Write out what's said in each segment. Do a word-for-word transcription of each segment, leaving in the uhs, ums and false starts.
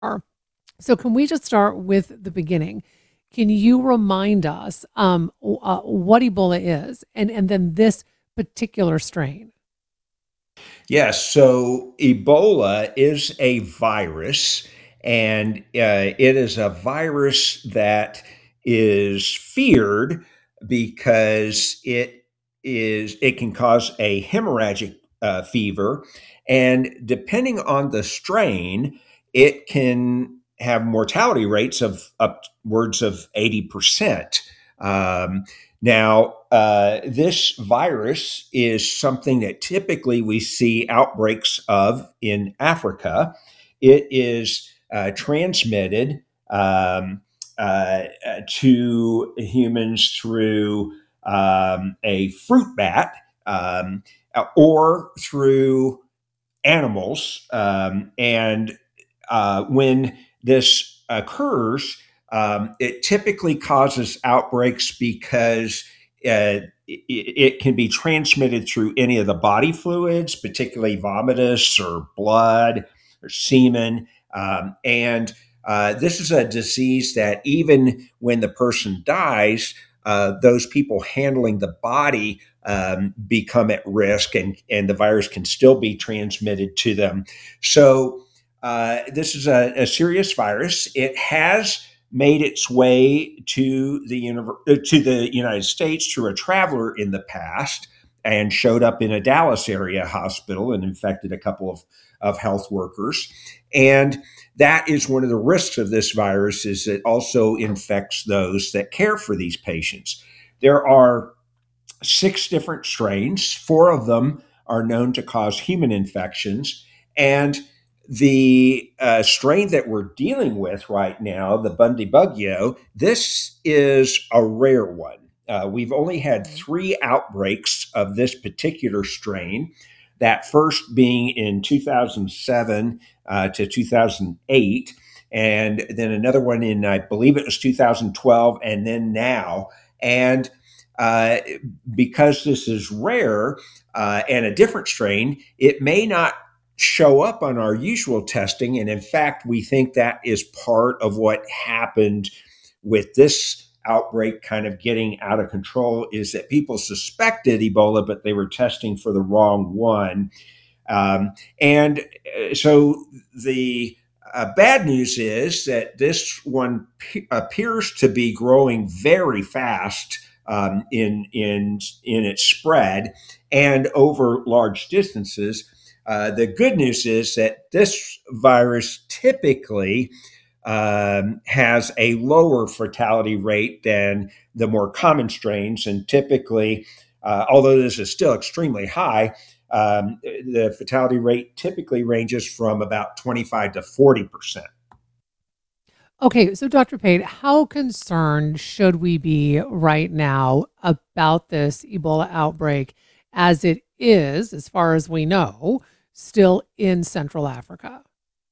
are. So, can we just start with the beginning? Can you remind us um, uh, what Ebola is, and and then this particular strain? Yes, so Ebola is a virus, and uh, it is a virus that is feared because it is it can cause a hemorrhagic uh, fever, and depending on the strain, it can have mortality rates of upwards of eighty percent. Um, now, uh, this virus is something that typically we see outbreaks of in Africa. It is uh, transmitted um, uh, uh, to humans through um, a fruit bat um, uh, or through animals. Um, and uh, when this occurs, um, it typically causes outbreaks because uh, it, it can be transmitted through any of the body fluids, particularly vomitus or blood or semen. Um, and uh, this is a disease that even when the person dies, uh, those people handling the body um, become at risk, and, and the virus can still be transmitted to them. So, uh, this is a, a serious virus. It has made its way to the uh, to the United States through a traveler in the past and showed up in a Dallas area hospital and infected a couple of, of health workers. And that is one of the risks of this virus, is it also infects those that care for these patients. There are six different strains. Four of them are known to cause human infections. And the uh, strain that we're dealing with right now, the Bundibugyo, this is a rare one. Uh, we've only had Mhm. three outbreaks of this particular strain, that first being in two thousand seven uh, to two thousand eight, and then another one in, I believe it was two thousand twelve, and then now. And uh, because this is rare uh, and a different strain, it may not show up on our usual testing. And in fact, we think that is part of what happened with this outbreak kind of getting out of control, is that people suspected Ebola, but they were testing for the wrong one. Um, and uh, so the uh, bad news is that this one p- appears to be growing very fast um, in in in its spread and over large distances. Uh, the good news is that this virus typically um, has a lower fatality rate than the more common strains, and typically, uh, although this is still extremely high, um, the fatality rate typically ranges from about twenty-five to forty percent. Okay, so Doctor Pate, how concerned should we be right now about this Ebola outbreak as it is, as far as we know, still in Central Africa?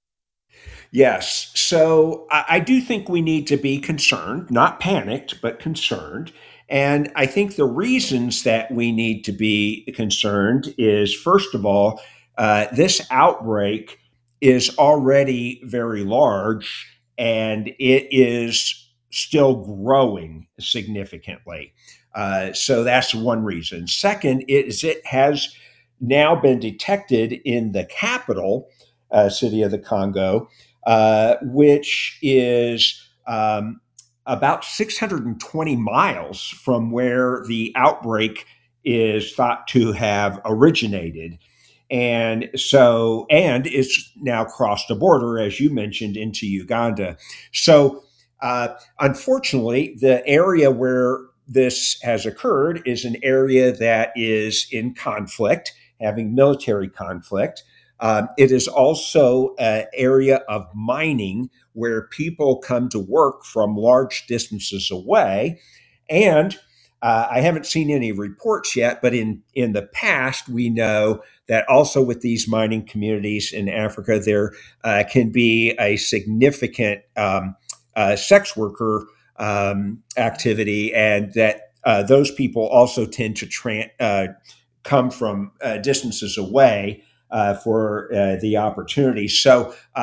Yes. So I, I do think we need to be concerned, not panicked, but concerned. And I think the reasons that we need to be concerned is, first of all, uh, this outbreak is already very large, and it is still growing significantly. Uh, so that's one reason. Second is it has now been detected in the capital uh, city of the Congo, uh, which is um, about six hundred twenty miles from where the outbreak is thought to have originated. And so, and it's now crossed the border, as you mentioned, into Uganda. So, uh, unfortunately, the area where this has occurred is an area that is in conflict, having military conflict. Um, it is also an area of mining where people come to work from large distances away. And uh, I haven't seen any reports yet, but in, in the past, we know that also with these mining communities in Africa, there uh, can be a significant um, uh, sex worker um, activity, and that uh, those people also tend to tra- uh, come from uh, distances away uh, for uh, the opportunity. So um,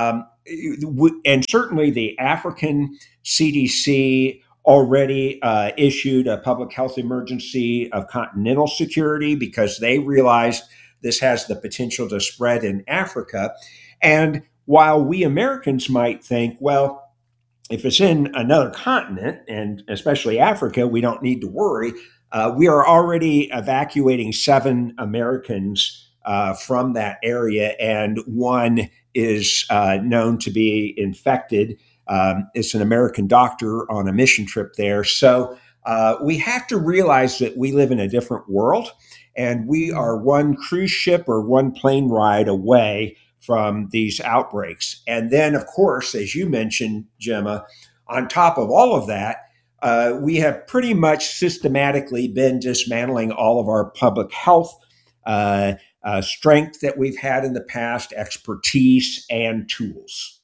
and certainly the African C D C already uh, issued a public health emergency of continental security because they realized this has the potential to spread in Africa. And while we Americans might think, well, if it's in another continent, and especially Africa, we don't need to worry. Uh, we are already evacuating seven Americans uh, from that area, and one is uh, known to be infected. Um, it's an American doctor on a mission trip there. So uh, we have to realize that we live in a different world, and we are one cruise ship or one plane ride away from these outbreaks. And then, of course, as you mentioned, Gemma, on top of all of that, uh, we have pretty much systematically been dismantling all of our public health uh, uh, strength that we've had in the past, expertise, and tools.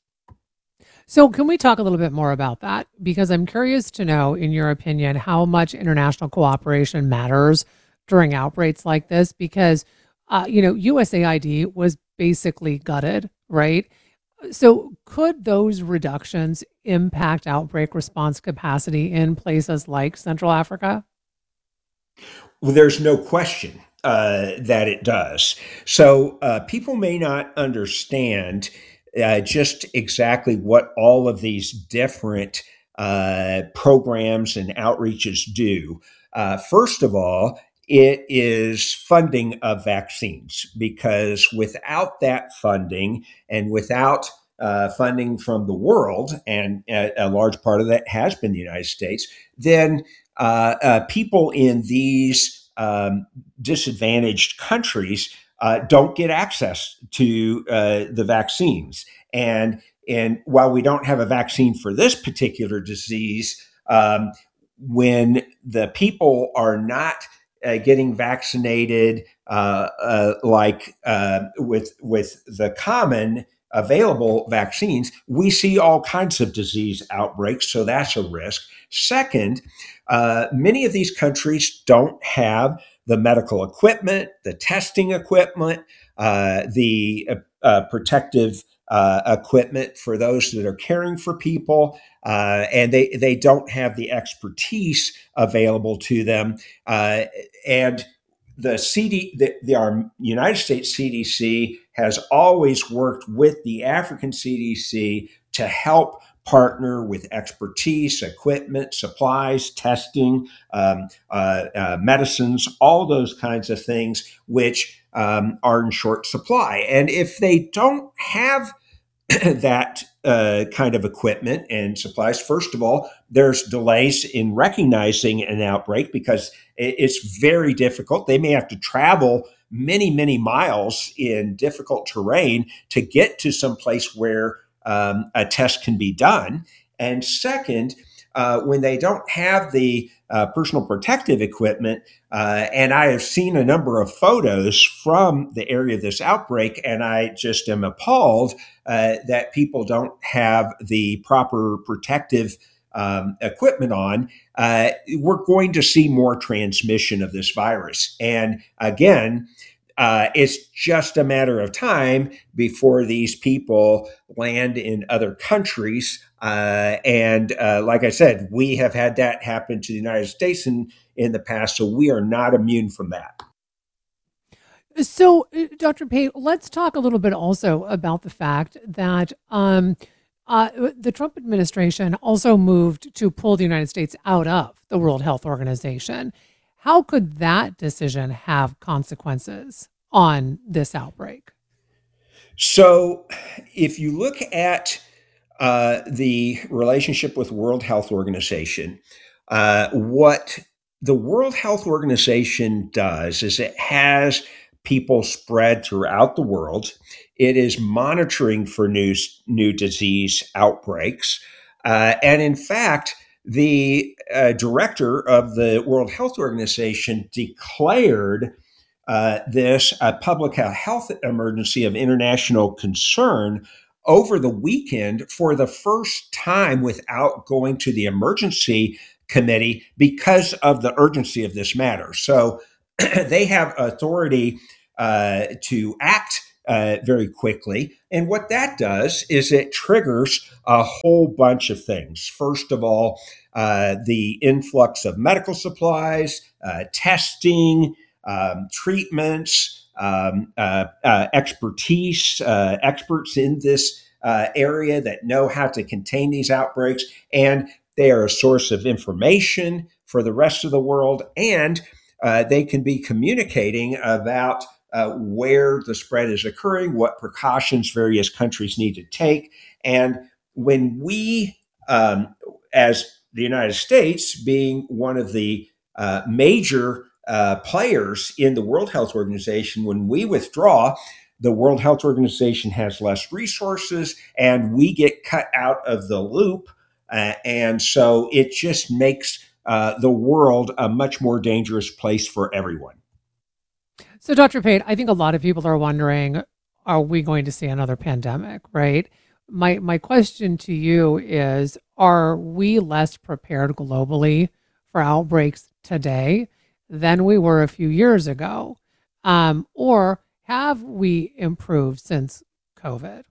So, can we talk a little bit more about that? Because I'm curious to know, in your opinion, how much international cooperation matters during outbreaks like this. Because, uh, you know, U S A I D was basically gutted, right? So, could those reductions impact outbreak response capacity in places like Central Africa? Well, there's no question uh, that it does. So uh, people may not understand uh, just exactly what all of these different uh, programs and outreaches do. Uh, first of all, it is funding of vaccines because without that funding and without uh, funding from the world, and a, a large part of that has been the United States, then uh, uh, people in these um, disadvantaged countries uh, don't get access to uh, the vaccines. And and while we don't have a vaccine for this particular disease, um, when the people are not uh, getting vaccinated, uh, uh, like uh, with with the common available vaccines, we see all kinds of disease outbreaks. So that's a risk. Second, uh, many of these countries don't have the medical equipment, the testing equipment, uh, the uh, uh, protective uh, equipment for those that are caring for people, uh, and they they don't have the expertise available to them. Uh, and the C D, the, the our United States C D C has always worked with the African C D C to help partner with expertise, equipment, supplies, testing, um, uh, uh, medicines, all those kinds of things, which um, are in short supply. And if they don't have that uh, kind of equipment and supplies, first of all, there's delays in recognizing an outbreak because it's very difficult. They may have to travel many, many miles in difficult terrain to get to some place where um, a test can be done. And second, uh, when they don't have the uh, personal protective equipment, uh, and I have seen a number of photos from the area of this outbreak, and I just am appalled uh, that people don't have the proper protective um, equipment on, uh, we're going to see more transmission of this virus. And again, uh, it's just a matter of time before these people land in other countries. Uh, and uh, like I said, we have had that happen to the United States in, in the past, so we are not immune from that. So, uh, Doctor Pate, let's talk a little bit also about the fact that um, uh, the Trump administration also moved to pull the United States out of the World Health Organization. How could that decision have consequences on this outbreak? So, if you look at uh, the relationship with World Health Organization, uh, what the World Health Organization does is it has people spread throughout the world. It is monitoring for new new disease outbreaks, uh, and in fact, the uh, director of the World Health Organization declared uh, this a public health emergency of international concern over the weekend for the first time without going to the emergency committee because of the urgency of this matter. So they have authority uh, to act uh, very quickly. And what that does is it triggers a whole bunch of things. First of all, uh, the influx of medical supplies, uh, testing, um, treatments, um, uh, uh, expertise, uh, experts in this uh, area that know how to contain these outbreaks. And they are a source of information for the rest of the world. And uh, they can be communicating about uh, where the spread is occurring, what precautions various countries need to take. And when we, um, as the United States, being one of the uh, major uh, players in the World Health Organization, when we withdraw, the World Health Organization has less resources and we get cut out of the loop. Uh, and so it just makes uh, the world a much more dangerous place for everyone. So, Doctor Pate, I think a lot of people are wondering, are we going to see another pandemic, right? My my question to you is, are we less prepared globally for outbreaks today than we were a few years ago? Um, or have we improved since COVID?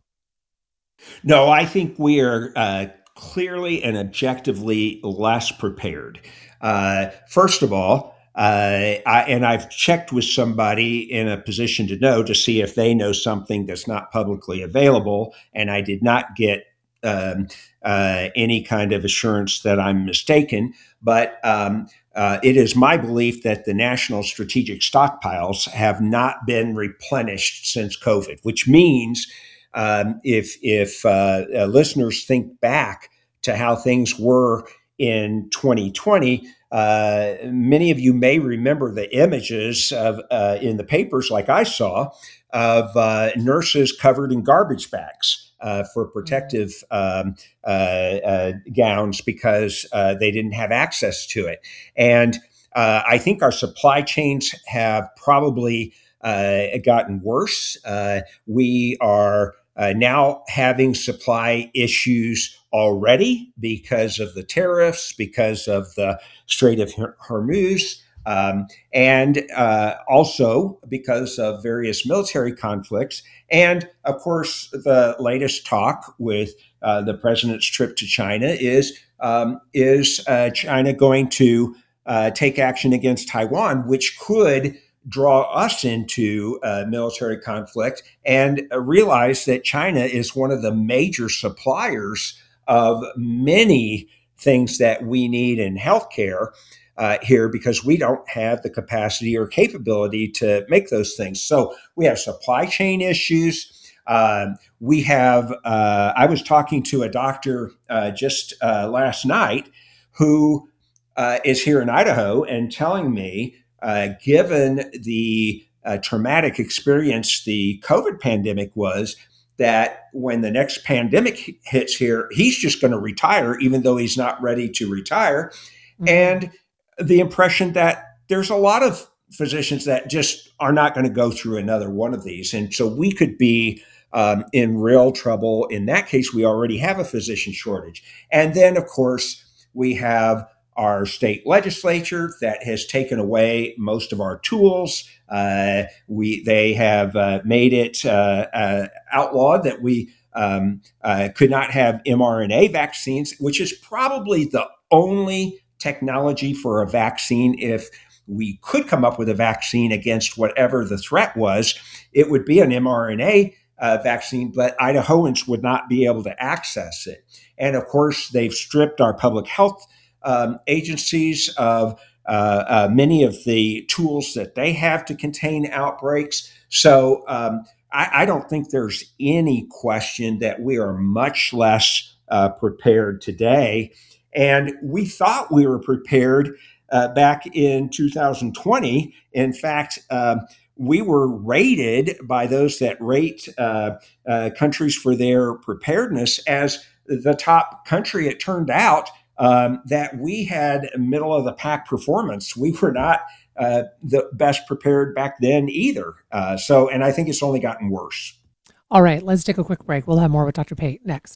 No, I think we are uh, clearly and objectively less prepared. Uh, first of all, uh, I, and I've checked with somebody in a position to know to see if they know something that's not publicly available, and I did not get um, uh, any kind of assurance that I'm mistaken. But um, uh, it is my belief that the national strategic stockpiles have not been replenished since COVID, which means um, if if uh, uh, listeners think back to how things were in twenty twenty, uh, many of you may remember the images of uh, in the papers, like I saw, of uh, nurses covered in garbage bags. Uh, for Mhm. protective um, uh, uh, gowns because uh, they didn't have access to it. And uh, I think our supply chains have probably uh, gotten worse. Uh, we are uh, now having supply issues already because of the tariffs, because of the Strait of Hormuz, um, and uh, also because of various military conflicts. And of course, the latest talk with uh, the president's trip to China is um, is uh, China going to uh, take action against Taiwan, which could draw us into uh, military conflict, and uh, realize that China is one of the major suppliers of many things that we need in healthcare uh, here, because we don't have the capacity or capability to make those things. So we have supply chain issues. Um, we have, uh, I was talking to a doctor uh, just uh, last night who uh, is here in Idaho and telling me, uh, given the uh, traumatic experience the COVID pandemic was, that when the next pandemic hits here, he's just going to retire, even though he's not ready to retire. Mhm. And the impression that there's a lot of physicians that just are not going to go through another one of these. And so we could be um, in real trouble. In that case, we already have a physician shortage. And then, of course, we have our state legislature that has taken away most of our tools. Uh, we they have uh, made it uh, uh, outlawed that we um, uh, could not have mRNA vaccines, which is probably the only technology for a vaccine. If we could come up with a vaccine against whatever the threat was, it would be an mRNA uh, vaccine, but Idahoans would not be able to access it. And of course, they've stripped our public health um, agencies of uh, uh, many of the tools that they have to contain outbreaks. So um, I, I don't think there's any question that we are much less uh, prepared today. And we thought we were prepared uh, back in two thousand twenty. In fact, um, we were rated by those that rate uh, uh, countries for their preparedness as the top country. It turned out um, that we had middle of the pack performance. We were not uh, the best prepared back then either. Uh, so, and I think it's only gotten worse. All right, let's take a quick break. We'll have more with Doctor Pate next.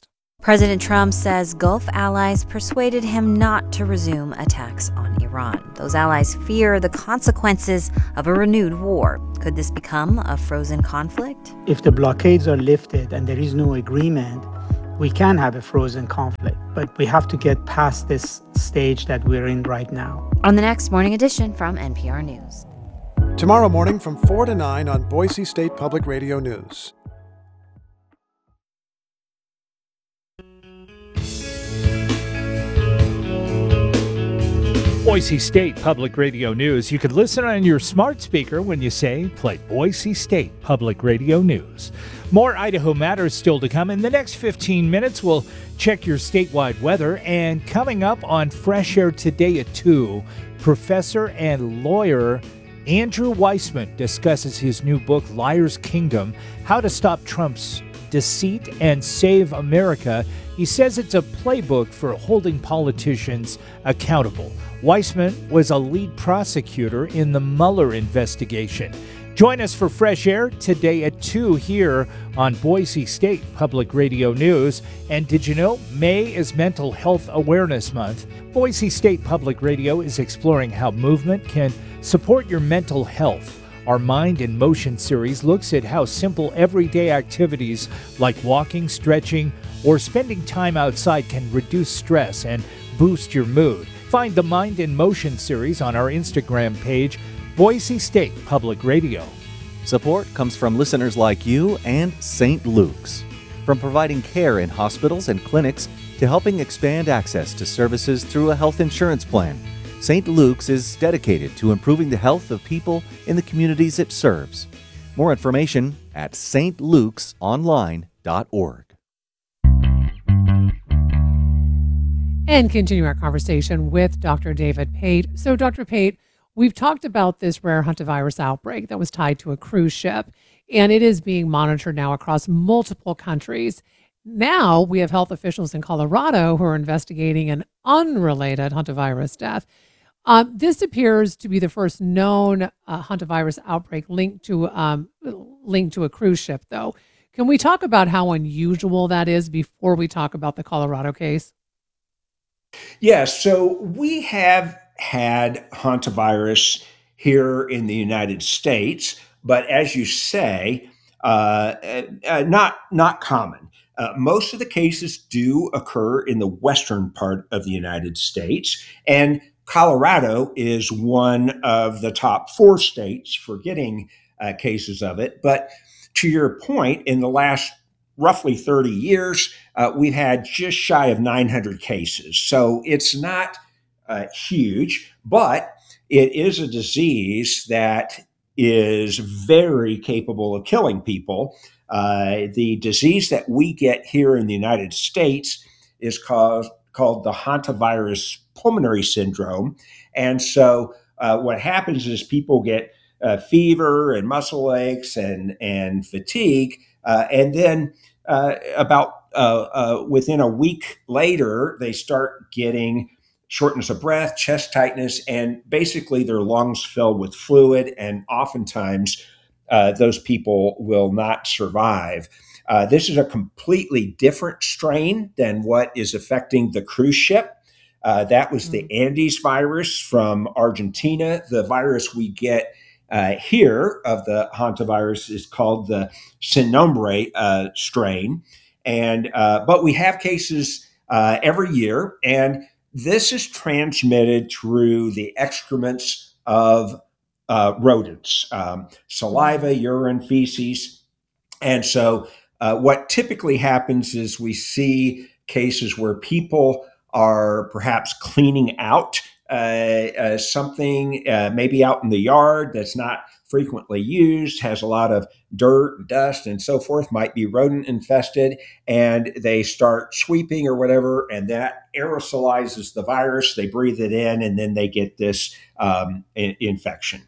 President Trump says Gulf allies persuaded him not to resume attacks on Iran. Those allies fear the consequences of a renewed war. Could this become a frozen conflict? If the blockades are lifted and there is no agreement, we can have a frozen conflict. But we have to get past this stage that we're in right now. On the next Morning Edition from N P R News. Tomorrow morning from four to nine on Boise State Public Radio News. Boise State Public Radio News. You could listen on your smart speaker when you say, play Boise State Public Radio News. More Idaho Matters still to come. In the next fifteen minutes, we'll check your statewide weather. And coming up on Fresh Air today at two, professor and lawyer Andrew Weissman discusses his new book, Liar's Kingdom, How to Stop Trump's Deceit and Save America. He says it's a playbook for holding politicians accountable. Weissman was a lead prosecutor in the Mueller investigation. Join us for Fresh Air today at two here on Boise State Public Radio News. And did you know May is Mental Health Awareness Month? Boise State Public Radio is exploring how movement can support your mental health. Our Mind in Motion series looks at how simple everyday activities like walking, stretching, or spending time outside can reduce stress and boost your mood. Find the Mind in Motion series on our Instagram page, Boise State Public Radio. Support comes from listeners like you and Saint Luke's. From providing care in hospitals and clinics to helping expand access to services through a health insurance plan, Saint Luke's is dedicated to improving the health of people in the communities it serves. More information at s t lukes online dot org. And continue our conversation with Doctor David Pate. So, Doctor Pate, we've talked about this rare hantavirus outbreak that was tied to a cruise ship, and it is being monitored now across multiple countries. Now we have health officials in Colorado who are investigating an unrelated hantavirus death. Um, this appears to be the first known uh, hantavirus outbreak linked to um, linked to a cruise ship, though. Can we talk about how unusual that is before we talk about the Colorado case? Yes, so we have had hantavirus here in the United States, but as you say, uh, uh, not not common. Uh, most of the cases do occur in the western part of the United States, and Colorado is one of the top four states for getting uh, cases of it. But to your point, in the last roughly thirty years, uh, we've had just shy of nine hundred cases. So it's not uh, huge, but it is a disease that is very capable of killing people. Uh, the disease that we get here in the United States is called, called the hantavirus pulmonary syndrome. And so uh, what happens is people get uh, fever and muscle aches and, and fatigue, uh, and then uh, about uh, uh, within a week later, they start getting shortness of breath, chest tightness, and basically their lungs fill with fluid, and oftentimes uh, those people will not survive. Uh, this is a completely different strain than what is affecting the cruise ship. Uh, that was the Andes virus from Argentina. The virus we get uh, here of the hantavirus is called the Sin Nombre uh, strain. And uh, but we have cases uh, every year, and this is transmitted through the excrements of uh, rodents, um, saliva, urine, feces. And so uh, what typically happens is we see cases where people are perhaps cleaning out uh, uh, something, uh, maybe out in the yard that's not frequently used, has a lot of dirt, dust, and so forth, might be rodent infested, and they start sweeping or whatever, and that aerosolizes the virus. They breathe it in, and then they get this um, in- infection.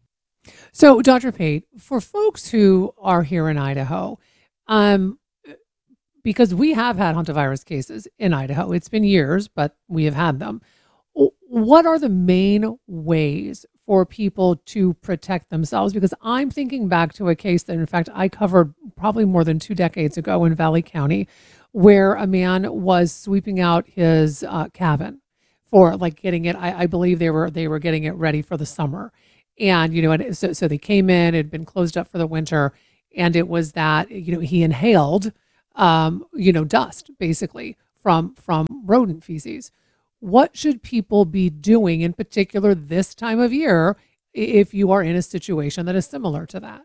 So, Doctor Pate, for folks who are here in Idaho, um, because we have had hantavirus cases in Idaho, it's been years, but we have had them. What are the main ways for people to protect themselves? Because I'm thinking back to a case that, in fact, I covered probably more than two decades ago in Valley County, where a man was sweeping out his uh, cabin for like getting it. I, I believe they were they were getting it ready for the summer, and you know, and so so they came in. It had been closed up for the winter, and it was that you know he inhaled, um, you know, dust basically from from rodent feces. What should people be doing in particular this time of year if you are in a situation that is similar to that?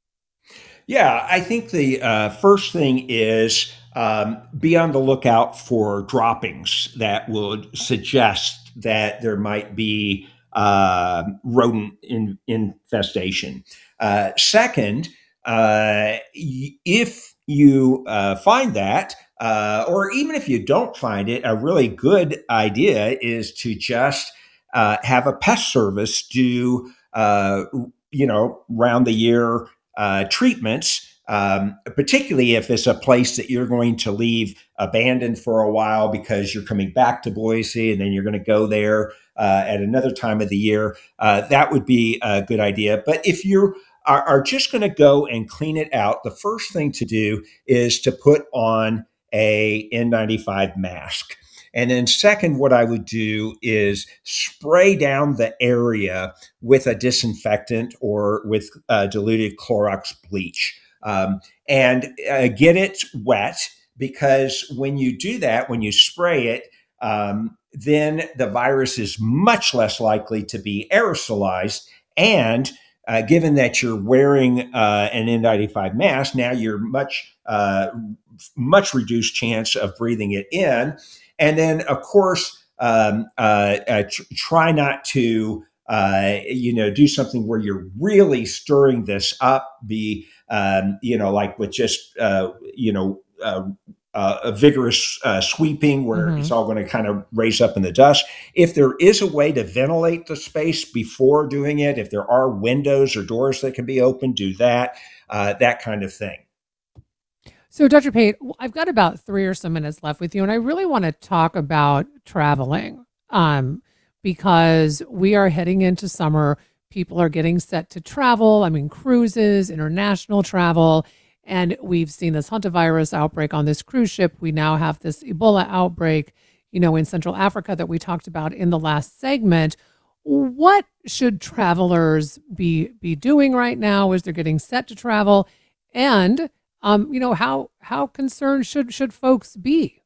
Yeah, I think the uh, first thing is um, be on the lookout for droppings that would suggest that there might be uh, rodent in, infestation. Uh, second, uh, if you uh, find that, uh, or even if you don't find it, a really good idea is to just uh, have a pest service do, uh, you know, round the year uh, treatments, um, particularly if it's a place that you're going to leave abandoned for a while because you're coming back to Boise and then you're going to go there uh, at another time of the year. Uh, that would be a good idea. But if you are, are just going to go and clean it out, the first thing to do is to put on a N ninety-five mask. And then second, what I would do is spray down the area with a disinfectant or with uh, diluted Clorox bleach. Um, and uh, get it wet, because when you do that, when you spray it, um, then the virus is much less likely to be aerosolized. And uh, given that you're wearing uh, an N ninety-five mask, now you're much, uh, much reduced chance of breathing it in. And then, of course, um, uh, uh, tr- try not to, uh, you know, do something where you're really stirring this up. Be, um, you know, like with just, uh, you know, uh, uh, a vigorous uh, sweeping where Mm-hmm. it's all going to kind of raise up in the dust. If there is a way to ventilate the space before doing it, if there are windows or doors that can be opened, do that, uh, that kind of thing. So, Doctor Pate, I've got about three or so minutes left with you, and I really want to talk about traveling um, because we are heading into summer. People are getting set to travel. I mean, cruises, international travel, and we've seen this hantavirus outbreak on this cruise ship. We now have this Ebola outbreak, you know, in Central Africa that we talked about in the last segment. What should travelers be be doing right now as they're getting set to travel, and Um, you know, how how concerned should should folks be?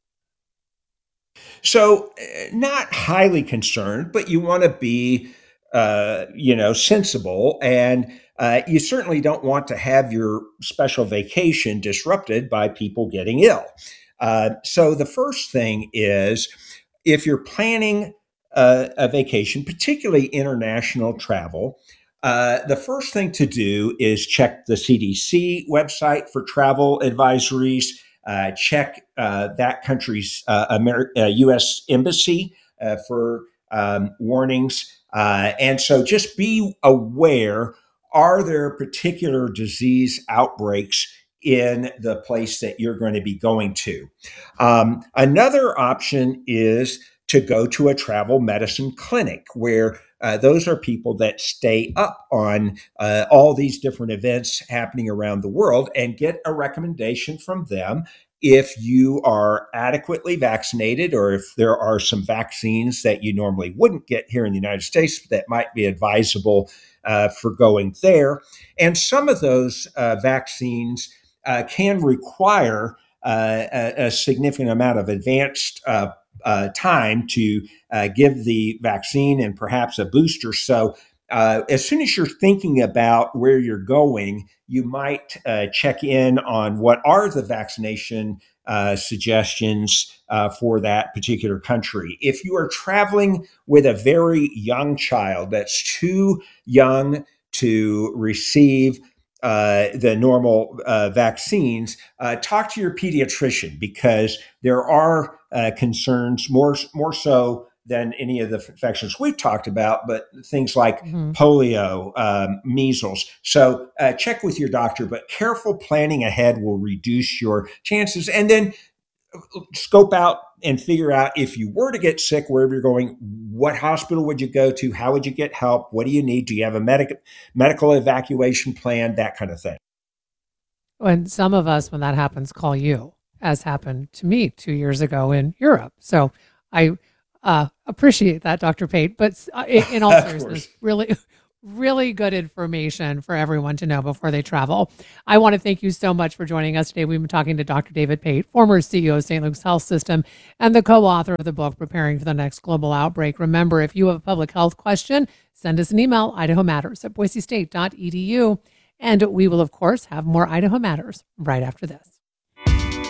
So, uh, not highly concerned, but you want to be, uh, you know, sensible, and uh, you certainly don't want to have your special vacation disrupted by people getting ill. Uh, so, the first thing is, if you're planning a, a vacation, particularly international travel, uh, the first thing to do is check the C D C website for travel advisories. Uh, check uh, that country's uh, Amer- uh, U S embassy uh, for um, warnings. Uh, and so just be aware, are there particular disease outbreaks in the place that you're going to be going to? Um, another option is to go to a travel medicine clinic where uh, those are people that stay up on uh, all these different events happening around the world and get a recommendation from them if you are adequately vaccinated, or if there are some vaccines that you normally wouldn't get here in the United States that might be advisable uh, for going there. And some of those uh, vaccines uh, can require uh, a, a significant amount of advanced uh, uh, time to uh, give the vaccine and perhaps a booster. So uh, as soon as you're thinking about where you're going, you might uh, check in on what are the vaccination uh, suggestions uh, for that particular country. If you are traveling with a very young child that's too young to receive uh, the normal uh, vaccines, uh, talk to your pediatrician, because there are uh, concerns more more so than any of the infections we've talked about, but things like Mm-hmm. polio, um, measles. So uh, check with your doctor, but careful planning ahead will reduce your chances. And then scope out and figure out, if you were to get sick wherever you're going, what hospital would you go to? How would you get help? What do you need? Do you have a medic- medical evacuation plan? That kind of thing. And some of us, when that happens, call you. as happened to me two years ago in Europe. So I uh, appreciate that, Doctor Pate. But uh, in, in all Of seriousness, course. really, really good information for everyone to know before they travel. I want to thank you so much for joining us today. We've been talking to Doctor David Pate, former C E O of Saint Luke's Health System and the co-author of the book, Preparing for the Next Global Outbreak. Remember, if you have a public health question, send us an email, idaho matters at boise state dot e d u. And we will, of course, have more Idaho Matters right after this.